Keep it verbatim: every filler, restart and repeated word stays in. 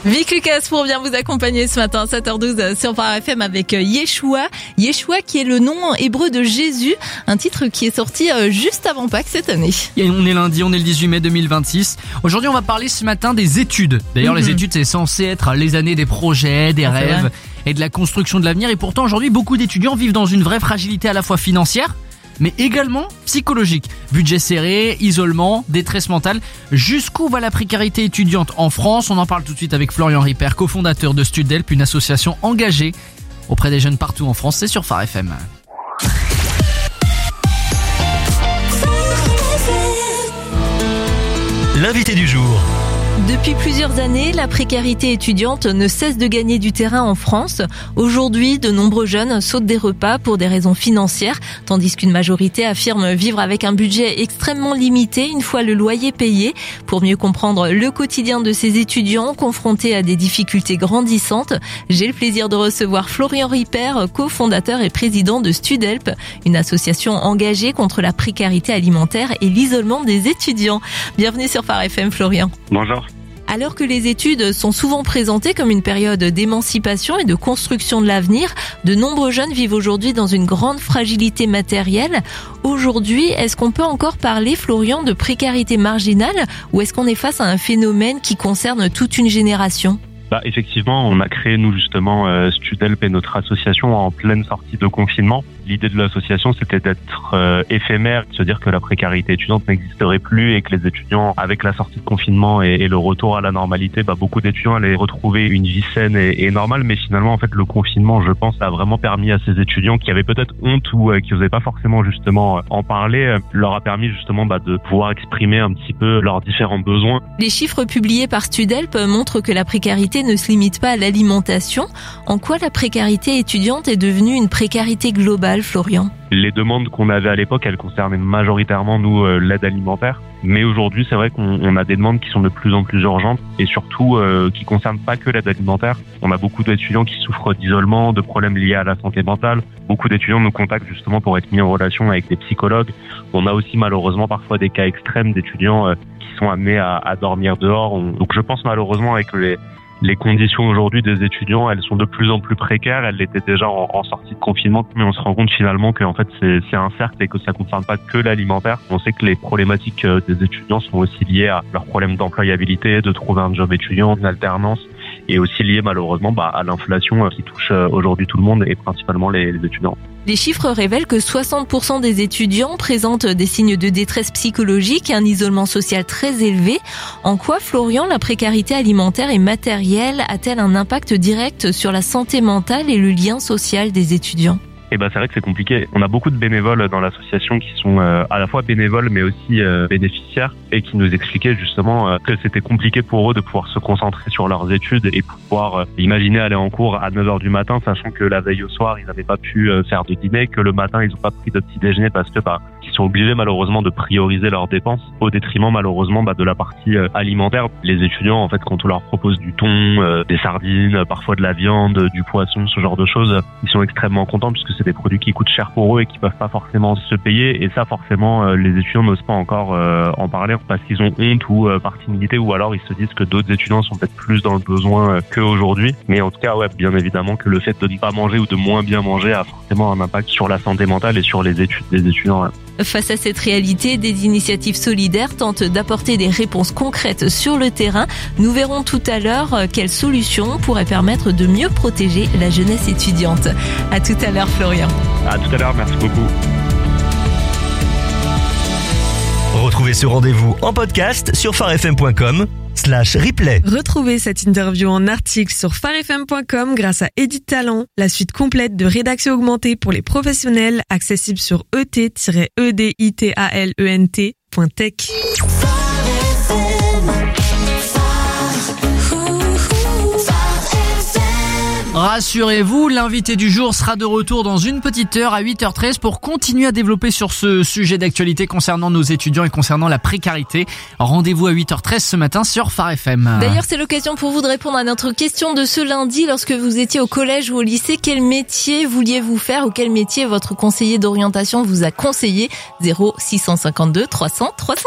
Vic Lucas pour bien vous accompagner ce matin à sept heures douze sur Phare F M avec Yeshua. Yeshua qui est le nom hébreu de Jésus, un titre qui est sorti juste avant Pâques cette année. Et on est lundi, on est le dix-huit mai deux mille vingt-six. Aujourd'hui, on va parler ce matin des études. D'ailleurs, mm-hmm. les études, c'est censé être les années des projets, des ah, rêves et de la construction de l'avenir. Et pourtant, aujourd'hui, beaucoup d'étudiants vivent dans une vraie fragilité à la fois financière, mais également psychologique. Budget serré, isolement, détresse mentale. Jusqu'où va la précarité étudiante en France? On en parle tout de suite avec Florian Ripper, cofondateur de Studelp, une association engagée auprès des jeunes partout en France. C'est sur Phare F M. L'invité du jour. Depuis plusieurs années, la précarité étudiante ne cesse de gagner du terrain en France. Aujourd'hui, de nombreux jeunes sautent des repas pour des raisons financières, tandis qu'une majorité affirme vivre avec un budget extrêmement limité une fois le loyer payé. Pour mieux comprendre le quotidien de ces étudiants confrontés à des difficultés grandissantes, j'ai le plaisir de recevoir Florian Ripper, cofondateur et président de Studelp, une association engagée contre la précarité alimentaire et l'isolement des étudiants. Bienvenue sur Phare F M, Florian. Bonjour. Alors que les études sont souvent présentées comme une période d'émancipation et de construction de l'avenir, de nombreux jeunes vivent aujourd'hui dans une grande fragilité matérielle. Aujourd'hui, est-ce qu'on peut encore parler, Florian, de précarité marginale ou est-ce qu'on est face à un phénomène qui concerne toute une génération ? Bah, effectivement, on a créé, nous, justement, euh, Studelp et notre association en pleine sortie de confinement. L'idée de l'association, c'était d'être euh, éphémère, de se dire que la précarité étudiante n'existerait plus et que les étudiants, avec la sortie de confinement et, et le retour à la normalité, bah, beaucoup d'étudiants allaient retrouver une vie saine et, et normale. Mais finalement, en fait, le confinement, je pense, a vraiment permis à ces étudiants qui avaient peut-être honte ou euh, qui n'osaient pas forcément, justement, euh, en parler, euh, leur a permis, justement, bah, de pouvoir exprimer un petit peu leurs différents besoins. Les chiffres publiés par Studelp montrent que la précarité ne se limite pas à l'alimentation. En quoi la précarité étudiante est devenue une précarité globale, Florian ? Les demandes qu'on avait à l'époque, elles concernaient majoritairement, nous, euh, l'aide alimentaire. Mais aujourd'hui, c'est vrai qu'on on a des demandes qui sont de plus en plus urgentes et surtout euh, qui concernent pas que l'aide alimentaire. On a beaucoup d'étudiants qui souffrent d'isolement, de problèmes liés à la santé mentale. Beaucoup d'étudiants nous contactent justement pour être mis en relation avec des psychologues. On a aussi malheureusement parfois des cas extrêmes d'étudiants euh, qui sont amenés à, à dormir dehors. On, donc je pense malheureusement avec les Les conditions aujourd'hui des étudiants, elles sont de plus en plus précaires. Elles l'étaient déjà en, en sortie de confinement, mais on se rend compte finalement que en fait c'est, c'est un cercle et que ça ne concerne pas que l'alimentaire. On sait que les problématiques des étudiants sont aussi liées à leurs problèmes d'employabilité, de trouver un job étudiant, une alternance, et aussi liées malheureusement bah, à l'inflation qui touche aujourd'hui tout le monde et principalement les, les étudiants. Les chiffres révèlent que soixante pour cent des étudiants présentent des signes de détresse psychologique et un isolement social très élevé. En quoi, Florian, la précarité alimentaire et matérielle a-t-elle un impact direct sur la santé mentale et le lien social des étudiants ? Et ben c'est vrai que c'est compliqué. On a beaucoup de bénévoles dans l'association qui sont euh, à la fois bénévoles mais aussi euh, bénéficiaires et qui nous expliquaient justement euh, que c'était compliqué pour eux de pouvoir se concentrer sur leurs études et pouvoir euh, imaginer aller en cours à neuf heures du matin, sachant que la veille au soir ils n'avaient pas pu euh, faire de dîner, que le matin ils n'ont pas pris de petit déjeuner parce que bah ils sont obligés malheureusement de prioriser leurs dépenses au détriment malheureusement bah, de la partie euh, alimentaire. Les étudiants en fait quand on leur propose du thon, euh, des sardines, parfois de la viande, du poisson, ce genre de choses, ils sont extrêmement contents puisque c'est des produits qui coûtent cher pour eux et qui peuvent pas forcément se payer, et ça forcément euh, les étudiants n'osent pas encore euh, en parler parce qu'ils ont honte ou euh, par timidité, ou alors ils se disent que d'autres étudiants sont peut-être plus dans le besoin euh, qu'aujourd'hui. Mais en tout cas ouais, bien évidemment que le fait de ne pas manger ou de moins bien manger a forcément un impact sur la santé mentale et sur les études des étudiants. Ouais. Face à cette réalité, des initiatives solidaires tentent d'apporter des réponses concrètes sur le terrain. Nous verrons tout à l'heure quelles solutions pourraient permettre de mieux protéger la jeunesse étudiante. À tout à l'heure, Florian. À tout à l'heure, merci beaucoup. Retrouvez ce rendez-vous en podcast sur pharefm point com slash replay. Retrouvez cette interview en article sur pharefm point com grâce à Edit Talent, la suite complète de rédaction augmentée pour les professionnels, accessible sur e t tiret e d i t a l e n t point tech. Rassurez-vous, l'invité du jour sera de retour dans une petite heure à huit heures treize pour continuer à développer sur ce sujet d'actualité concernant nos étudiants et concernant la précarité. Rendez-vous à huit heures treize ce matin sur Phare F M. D'ailleurs, c'est l'occasion pour vous de répondre à notre question de ce lundi. Lorsque vous étiez au collège ou au lycée, quel métier vouliez-vous faire ou quel métier votre conseiller d'orientation vous a conseillé ? zéro six cent cinquante-deux trois cents trois cents